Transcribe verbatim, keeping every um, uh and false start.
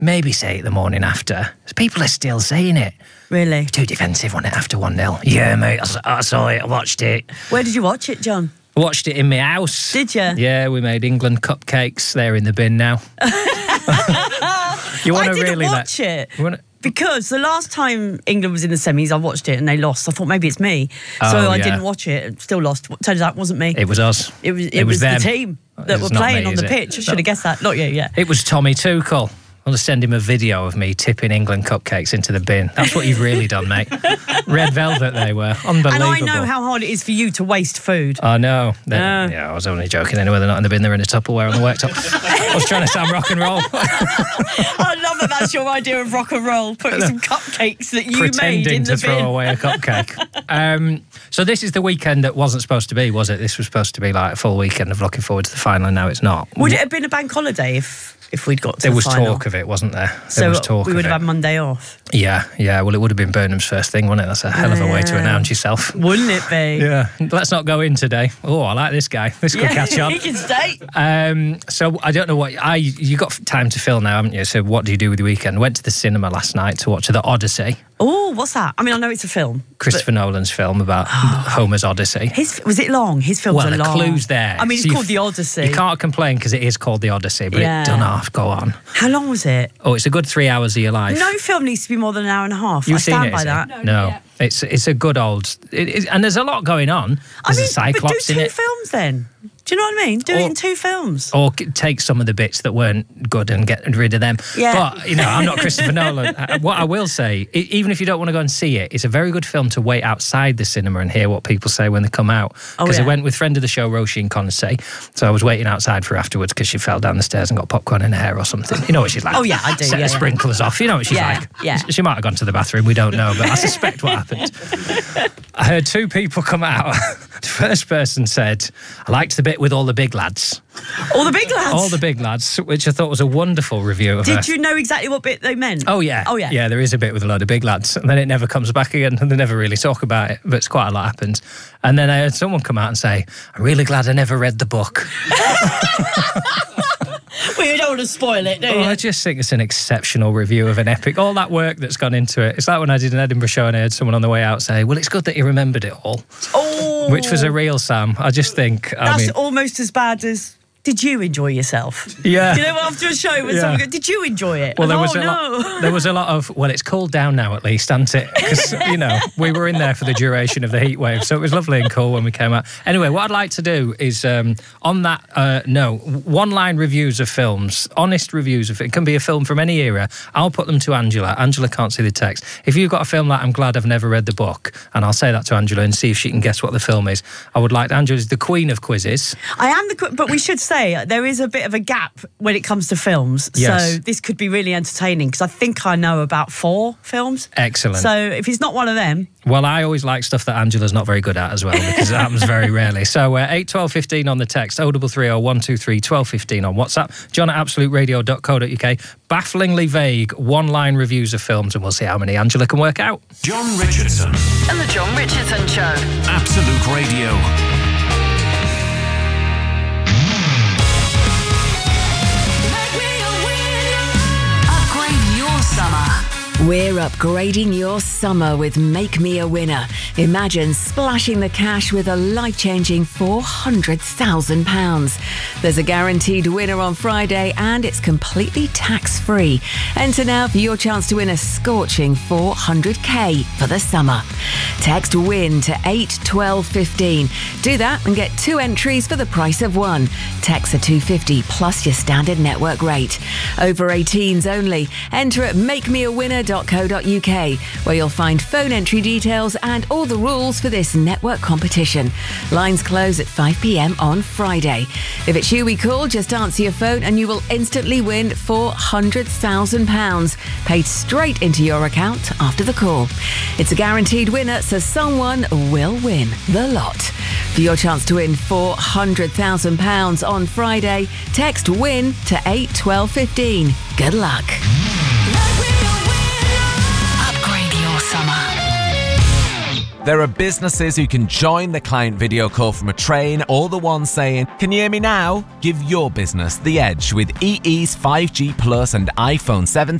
maybe say it the morning after. People are still saying it. Really? Too defensive, wasn't it, after one nil? Yeah, mate, I, I saw it, I watched it. Where did you watch it, John? I watched it in my house. Did you? Yeah, we made England cupcakes. They're in the bin now. You want I to didn't really watch let, it. You wanna, Because the last time England was in the semis, I watched it and they lost. I thought maybe it's me. Oh, so I yeah. didn't watch it. Still lost. Turns out it wasn't me. It was us. It was, it it was, was them. the team that It's were not playing me, on is the it? pitch. I should have guessed that. Not you, yeah. It was Tommy Tuchel. I'll just send him a video of me tipping England cupcakes into the bin. That's what you've really done, mate. Red velvet they were. Unbelievable. And I know how hard it is for you to waste food. I know. Uh. Yeah, I was only joking anyway. They're not in the bin, they're in a Tupperware on the worktop. I was trying to sound rock and roll. I love that that's your idea of rock and roll. Putting some cupcakes that you Pretending made in the to throw bin. away a cupcake. um, so this is the weekend that wasn't supposed to be, was it? This was supposed to be like a full weekend of looking forward to the final, and now it's not. Would it have been a bank holiday if, if we'd got to There the was final? talk of it, wasn't there? There So was talk we would of have it. had Monday off. Yeah, yeah. Well, it would have been Burnham's first thing, wouldn't it? That's a hell of a way to Yeah. announce yourself. Wouldn't it be? Yeah. Let's not go in today. Oh, I like this guy. This could Yeah, catch on. he can stay. Um, so I don't know what I. You got time to fill now, haven't you? So what do you do with the weekend? Went to the cinema last night to watch The Odyssey, Oh, what's that? I mean, I know it's a film. Christopher Nolan's film about Homer's Odyssey. His was it long? His films Well, are the long. clue's there. I mean, it's So you called f- The Odyssey. You can't complain because it is called The Odyssey, but Yeah. it don't half go on. How long was it? Oh, it's a good three hours of your life. No film needs to be more than an hour and a half. You've I stand seen it, by is it? that. No, it's it's a good old. It, it, and there's a lot going on. I There's mean, a Cyclops but do in two it. films then. Do you know what I mean? Do it Or- in two films. Or c- take some of the bits that weren't good and get rid of them. Yeah. But, you know, I'm not Christopher Nolan. Uh, What I will say, e- even if you don't want to go and see it, it's a very good film to wait outside the cinema and hear what people say when they come out. Oh, Because yeah. I went with friend of the show, Roisin Conse. So I was waiting outside for her afterwards because she fell down the stairs and got popcorn in her hair or something. You know what she's like. Oh, yeah, I do, Set yeah, the yeah. sprinklers off. You know what she's Yeah, like. yeah. She might have gone to the bathroom. We don't know. But I suspect what happened. I heard two people come out. The first person said, I liked the bit with all the big lads. All the big lads. All the big lads, which I thought was a wonderful review of her. Did you know exactly what bit they meant? Oh, yeah. Oh, yeah. Yeah, there is a bit with a load of big lads. And then it never comes back again. And they never really talk about it. But it's quite a lot happens. And then I heard someone come out and say, I'm really glad I never read the book. Well, you don't want to spoil it, do you? Oh, I just think it's an exceptional review of an epic. All that work that's gone into it. It's like when I did an Edinburgh show and I heard someone on the way out say, well, it's good that you remembered it all. Oh. Which was a real Sam. I just think, I That's mean... almost as bad as... Did you enjoy yourself? Yeah. You know, after a show when Yeah. someone goes, did you enjoy it? Well, there oh, was a no. lot. There was a lot of. Well, it's cooled down now, at least, hasn't it? Because you know we were in there for the duration of the heat wave, so it was lovely and cool when we came out. Anyway, what I'd like to do is um, on that uh, note, one-line reviews of films, honest reviews of it. It can be a film from any era. I'll put them to Angela. Angela can't see the text. If you've got a film like I'm glad I've never read the book, and I'll say that to Angela and see if she can guess what the film is. I would like Angela's the queen of quizzes. I am the... qu- But we should say there is a bit of a gap when it comes to films. Yes. So this could be really entertaining because I think I know about four films. Excellent. So if it's not one of them... Well, I always like stuff that Angela's not very good at as well because it happens very rarely. So uh, eight twelve fifteen on the text, oh three three oh one two three twelve fifteen on WhatsApp, john at absolute radio dot co dot uk. Bafflingly vague one-line reviews of films and we'll see how many Angela can work out. John Richardson And the John Richardson Show. Absolute Radio. Upgrade your summer. We're upgrading your summer with Make Me a Winner. Imagine splashing the cash with a life-changing four hundred thousand pounds. There's a guaranteed winner on Friday and it's completely tax-free. Enter now for your chance to win a scorching four hundred k for the summer. Text WIN to eight twelve fifteen. Do that and get two entries for the price of one. Text are two fifty plus your standard network rate. Over eighteens only. Enter at make me a winner dot co dot uk where you'll find phone entry details and all the rules for this network competition. Lines close at five p m on Friday. If it's you we call, just answer your phone and you will instantly win four hundred thousand pounds paid straight into your account after the call. It's a guaranteed winner, so someone will win the lot. For your chance to win four hundred thousand pounds on Friday, text WIN to eight twelve fifteen. Good luck. Upgrade your summer. There are businesses who can join the client video call from a train, or the ones saying, "Can you hear me now?" Give your business the edge with E E's five G Plus and iPhone seventeen